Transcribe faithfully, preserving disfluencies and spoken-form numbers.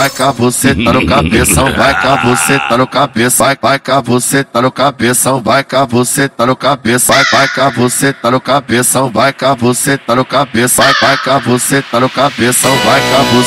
vai cá você tá no cabeção, vai cá você tá no cabeça, vai, vai cá você tá no cabeção, vai cá você tá no cabeça, vai, vai cá você tá no cabeção, vai cá você tá no cabeça, vai, vai cá você tá no cabeção, vai cá você